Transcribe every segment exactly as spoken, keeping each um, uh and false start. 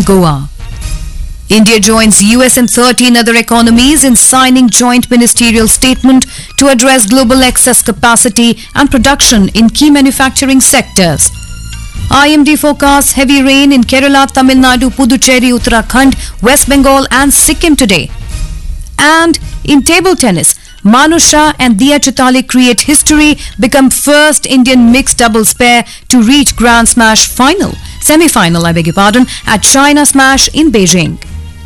Goa. India joins U S and thirteen other economies in signing joint ministerial statement to address global excess capacity and production in key manufacturing sectors. I M D forecasts heavy rain in Kerala, Tamil Nadu, Puducherry, Uttarakhand, West Bengal and Sikkim today. And in table tennis, Manu Shah and Diya Chitale create history, become first Indian mixed doubles pair to reach Grand Smash final, semi-final, I beg your pardon, at China Smash in Beijing.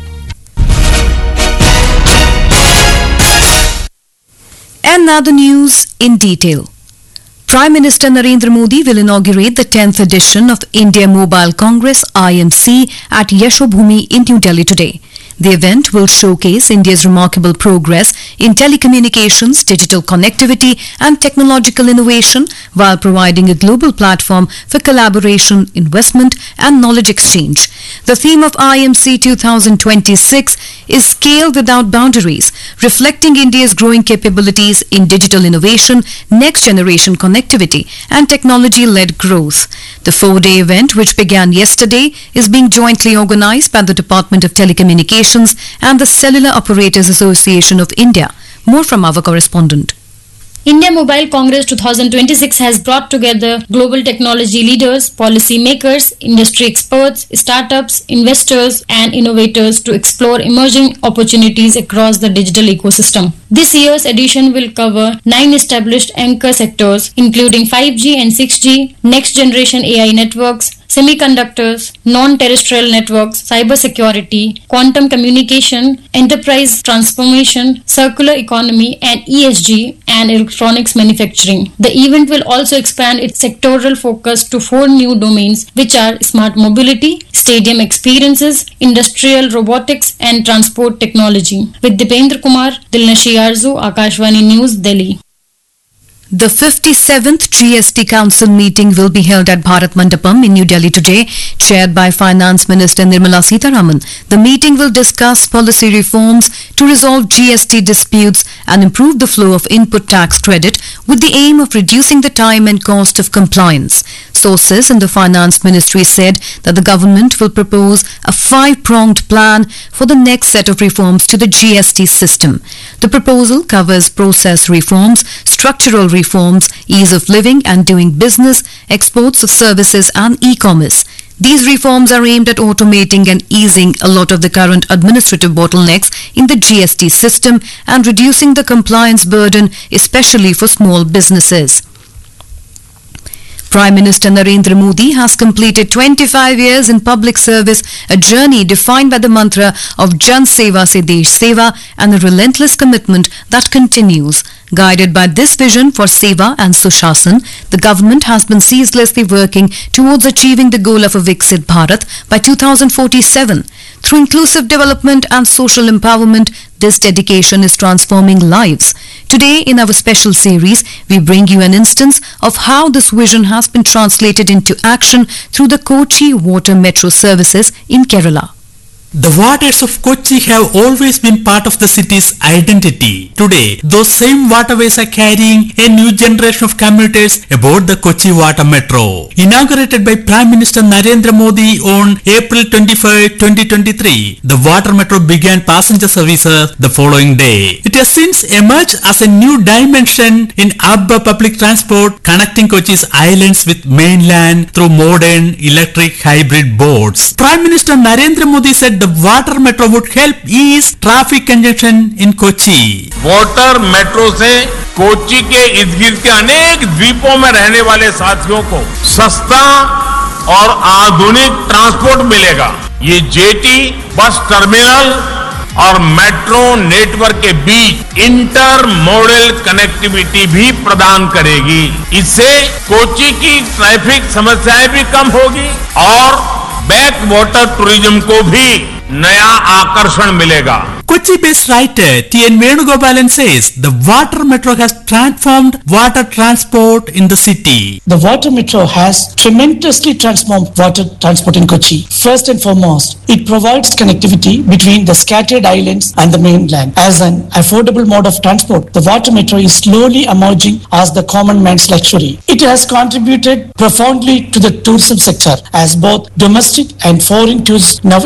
And now the news in detail. Prime Minister Narendra Modi will inaugurate the tenth edition of India Mobile Congress I M C at Yashobhoomi in New Delhi today. The event will showcase India's remarkable progress in telecommunications, digital connectivity and technological innovation while providing a global platform for collaboration, investment and knowledge exchange. The theme of I M C twenty twenty-six is Scale Without Boundaries, reflecting India's growing capabilities in digital innovation, next-generation connectivity and technology-led growth. The four-day event, which began yesterday, is being jointly organized by the Department of Telecommunications and the Cellular Operators Association of India. More from our correspondent. India Mobile Congress twenty twenty-six has brought together global technology leaders, policy makers, industry experts, startups, investors and innovators to explore emerging opportunities across the digital ecosystem. This year's edition will cover nine established anchor sectors including five G and six G, next generation A I networks, semiconductors, non-terrestrial networks, cybersecurity, quantum communication, enterprise transformation, circular economy and E S G and electronics manufacturing. The event will also expand its sectoral focus to four new domains which are smart mobility, stadium experiences, industrial robotics and transport technology. With Dipendra Kumar, Dilnashi Arzu, Akashvani News, Delhi. The fifty-seventh G S T Council meeting will be held at Bharat Mandapam in New Delhi today, chaired by Finance Minister Nirmala Sitharaman. The meeting will discuss policy reforms to resolve G S T disputes and improve the flow of input tax credit with the aim of reducing the time and cost of compliance. Sources in the Finance Ministry said that the government will propose a five-pronged plan for the next set of reforms to the G S T system. The proposal covers process reforms, structural reforms, ease of living and doing business, exports of services and e-commerce. These reforms are aimed at automating and easing a lot of the current administrative bottlenecks in the G S T system and reducing the compliance burden, especially for small businesses. Prime Minister Narendra Modi has completed twenty-five years in public service, a journey defined by the mantra of Jan Seva Se Desh Seva and a relentless commitment that continues. Guided by this vision for Seva and Sushasan, the government has been ceaselessly working towards achieving the goal of a Viksit Bharat by two thousand forty-seven. Through inclusive development and social empowerment, this dedication is transforming lives. Today, in our special series, we bring you an instance of how this vision has been translated into action through the Kochi Water Metro services in Kerala. The waters of Kochi have always been part of the city's identity. Today, those same waterways are carrying a new generation of commuters aboard the Kochi Water Metro. Inaugurated by Prime Minister Narendra Modi on April twenty-fifth, twenty twenty-three, the Water Metro began passenger services the following day. It has since emerged as a new dimension in urban public transport, connecting Kochi's islands with mainland through modern electric hybrid boats. Prime Minister Narendra Modi said the water metro would help ease traffic congestion in Kochi. Water metro से कोची के इर्द गिर्द के अनेक द्वीपों में रहने वाले साथियों को सस्ता और आधुनिक ट्रांसपोर्ट मिलेगा। ये जेटी, बस टर्मिनल और मेट्रो नेटवर्क के बीच इंटर मॉडल कनेक्टिविटी भी प्रदान करेगी। इससे कोची की ट्रैफिक समस्याएं भी कम होगी और बैक वाटर टूरिज्म को भी नया आकर्षण मिलेगा। Kochi-based writer T N Venugopalan says the water metro has transformed water transport in the city. The water metro has tremendously transformed water transport in Kochi. First and foremost, it provides connectivity between the scattered islands and the mainland. As an affordable mode of transport, the water metro is slowly emerging as the common man's luxury. It has contributed profoundly to the tourism sector as both domestic and foreign tourists now